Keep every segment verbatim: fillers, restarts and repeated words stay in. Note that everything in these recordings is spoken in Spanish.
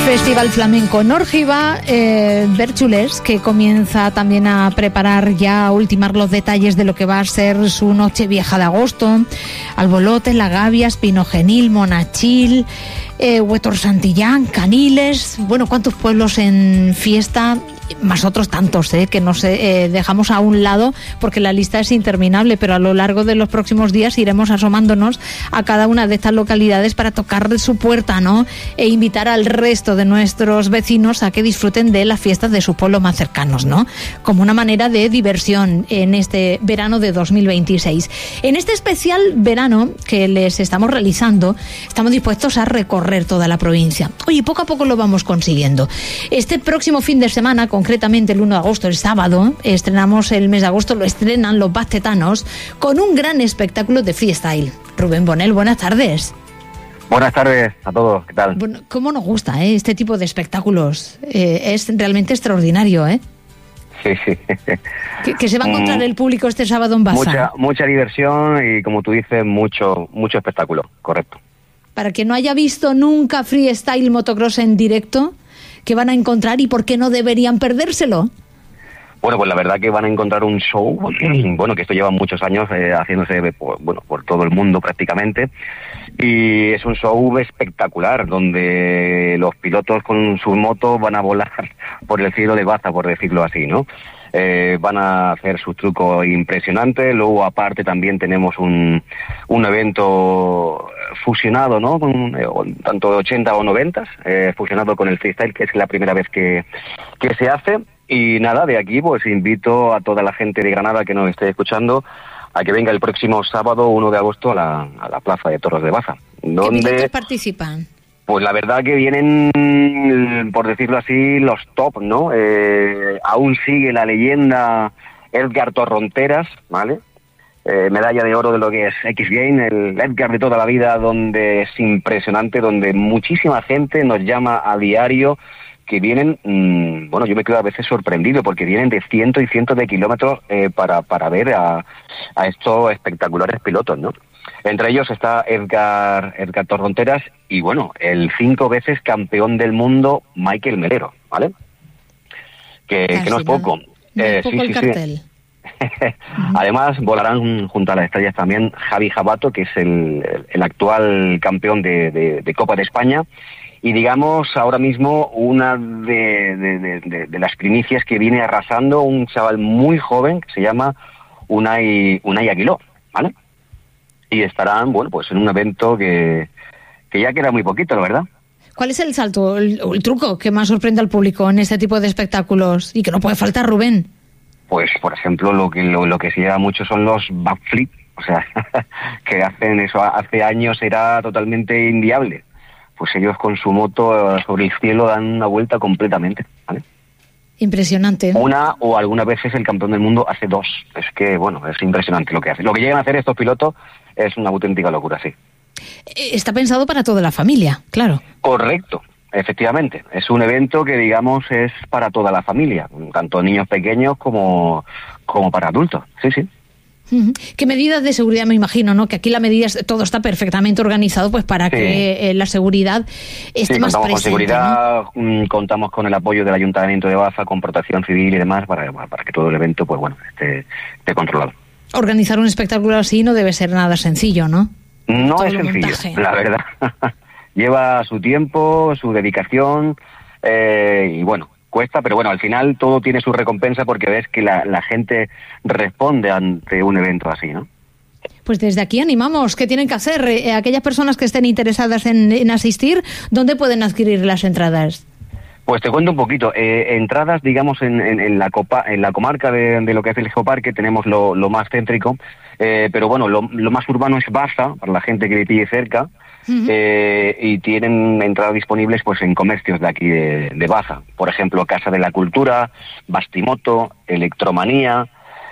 Festival Flamenco en Órgiva, eh, Bérchules, que comienza también a preparar ya, a ultimar los detalles de lo que va a ser su noche vieja de agosto. Albolote, La Gavia, Espinogenil, Monachil, eh, Huétor Santillán, Caniles, bueno, cuántos pueblos en fiesta, más otros tantos, eh, que nos eh, dejamos a un lado porque la lista es interminable, pero a lo largo de los próximos días iremos asomándonos a cada una de estas localidades para tocar su puerta, ¿no? E invitar al resto de nuestros vecinos a que disfruten de las fiestas de sus pueblos más cercanos, ¿no? Como una manera de diversión en este verano de dos mil veintiséis. En este especial verano que les estamos realizando, estamos dispuestos a recorrer toda la provincia. Oye, poco a poco lo vamos consiguiendo. Este próximo fin de semana, concretamente el uno de agosto, el sábado, estrenamos el mes de agosto, lo estrenan los bastetanos con un gran espectáculo de freestyle. Rubén Bonel, buenas tardes. Buenas tardes a todos, ¿qué tal? Bueno, cómo nos gusta, ¿eh? Este tipo de espectáculos. Eh, es realmente extraordinario, ¿eh? Sí, sí. Que, que se va a encontrar mm, el público este sábado en Baza. Mucha, mucha diversión y, como tú dices, mucho, mucho espectáculo, correcto. Para quien no haya visto nunca freestyle motocross en directo, ¿qué van a encontrar y por qué no deberían perdérselo? Bueno, pues la verdad que van a encontrar un show, bueno, que esto lleva muchos años eh, haciéndose por, bueno, por todo el mundo prácticamente, y es un show espectacular, donde los pilotos con sus motos van a volar por el cielo de Baza, por decirlo así, ¿no? Eh, van a hacer sus trucos impresionantes. Luego, aparte, también tenemos un, un evento fusionado, ¿no? Con, eh, tanto de ochenta o noventa, eh, fusionado con el freestyle, que es la primera vez que, que se hace. Y nada, de aquí pues invito a toda la gente de Granada que nos esté escuchando a que venga el próximo sábado uno de agosto a la, a la Plaza de Toros de Baza. Donde, ¿qué pilotos participan? Pues la verdad que vienen, por decirlo así, los top, ¿no? Eh, aún sigue la leyenda Edgar Torronteras, ¿vale? Eh, medalla de oro de lo que es X Games, el Edgar de toda la vida, donde es impresionante, donde muchísima gente nos llama a diario, que vienen, mmm, bueno, yo me quedo a veces sorprendido porque vienen de cientos y cientos de kilómetros eh, para, para ver a, a estos espectaculares pilotos, ¿no? Entre ellos está Edgar, Edgar Torronteras y, bueno, el cinco veces campeón del mundo Michael Melero, ¿vale? Que, que no es poco. No eh, es poco sí, el sí, cartel. Sí. Además volarán junto a las estrellas también Javi Jabato, que es el, el actual campeón de, de, de Copa de España, y digamos ahora mismo una de, de, de, de, de las primicias que viene arrasando, un chaval muy joven que se llama Unai, Unai Aguiló, ¿vale? Y estarán, bueno, pues en un evento que, que ya queda muy poquito, la verdad. ¿Cuál es el salto, el, el truco que más sorprende al público en este tipo de espectáculos y que no puede faltar, Rubén? Pues, por ejemplo, lo que lo, lo que se lleva mucho son los backflip, o sea, que hacen eso hace años era totalmente inviable. Pues ellos con su moto sobre el cielo dan una vuelta completamente, ¿vale? Impresionante. Una o algunas veces el campeón del mundo hace dos. Es que, bueno, es impresionante lo que hacen. Lo que llegan a hacer estos pilotos es una auténtica locura, sí. Está pensado para toda la familia, claro. Correcto. Efectivamente, es un evento que, digamos, es para toda la familia, tanto niños pequeños como, como para adultos, sí, sí. Uh-huh. ¿Qué medidas de seguridad? Me imagino, ¿no? Que aquí la medida, todo está perfectamente organizado pues para sí. que eh, la seguridad esté sí, más contamos presente, con seguridad, ¿no? Contamos con el apoyo del Ayuntamiento de Baza, con protección civil y demás, para, para que todo el evento, pues bueno, esté, esté controlado. Organizar un espectáculo así no debe ser nada sencillo, ¿no? No todo es sencillo, montaje. La verdad. Lleva su tiempo, su dedicación, eh, y bueno, cuesta, pero bueno, al final todo tiene su recompensa porque ves que la, la gente responde ante un evento así, ¿no? Pues desde aquí animamos. ¿Qué tienen que hacer eh, aquellas personas que estén interesadas en, en asistir? ¿Dónde pueden adquirir las entradas? Pues te cuento un poquito. Eh, entradas, digamos, en, en, en, la copa, en la comarca de, de lo que es el Geoparque tenemos lo, lo más céntrico, eh, pero bueno, lo, lo más urbano es Baza, para la gente que le pille cerca. Uh-huh. Eh, y tienen entradas disponibles pues en comercios de aquí de, de Baza, por ejemplo Casa de la Cultura, Bastimoto, Electromanía,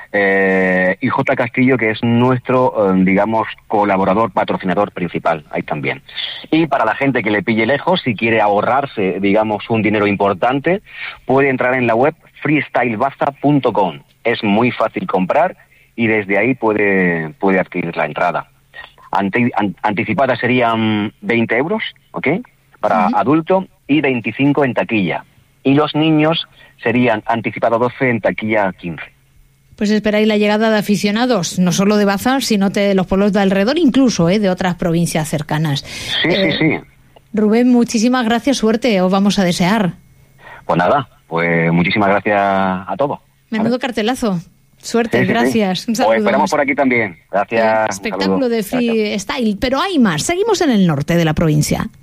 eh, y J. Castillo, que es nuestro eh, digamos colaborador, patrocinador principal, ahí también. Y para la gente que le pille lejos, si quiere ahorrarse digamos un dinero importante, puede entrar en la web freestyle baza punto com. Es muy fácil comprar y desde ahí puede, puede adquirir la entrada. Ante, an, anticipada serían veinte euros, ¿ok? Para uh-huh. adulto, y veinticinco en taquilla. Y los niños serían anticipado doce, en taquilla quince. Pues esperáis la llegada de aficionados, no solo de Baza, sino de los pueblos de alrededor, incluso ¿eh? de otras provincias cercanas. Sí, eh, sí, sí. Rubén, muchísimas gracias, suerte, os vamos a desear. Pues nada, pues muchísimas gracias a todos. Menudo ¿vale? cartelazo. Suerte, sí, sí, gracias. Sí. Os esperamos por aquí también. Gracias. Espectáculo de freestyle, pero hay más. Seguimos en el norte de la provincia.